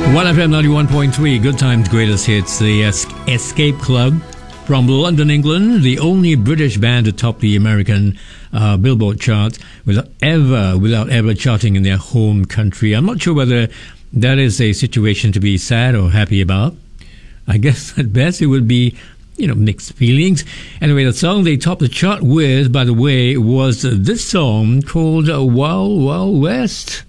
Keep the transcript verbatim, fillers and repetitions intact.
one F M ninety-one point three, Good Times, Greatest Hits, the es- Escape Club from London, England, the only British band to top the American uh, Billboard charts without ever, without ever charting in their home country. I'm not sure whether that is a situation to be sad or happy about. I guess at best it would be, you know, mixed feelings. Anyway, the song they topped the chart with, by the way, was this song called Wild Wild West.